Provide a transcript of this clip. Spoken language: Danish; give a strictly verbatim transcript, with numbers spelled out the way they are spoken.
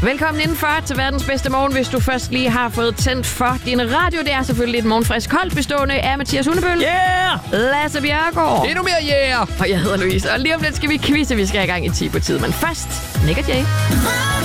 Velkommen indenfor til verdens bedste morgen, hvis du først lige har fået tændt for din radio. Det er selvfølgelig et morgenfrisk hold bestående af Mathias Hundebøl. Yeah! Lasse Bjerregaard. Endnu mere yeah! Og jeg hedder Louise. Og lige om lidt skal vi quizze, vi skal have i gang i ti på tid. Men først, Nick og Jay.